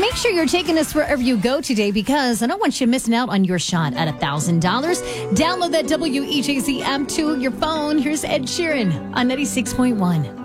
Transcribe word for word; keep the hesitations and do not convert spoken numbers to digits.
make sure you're taking us wherever you go today because I don't want you missing out on your shot at one thousand dollars. Download that W E J C app to your phone. Here's Ed Sheeran on ninety-six point one.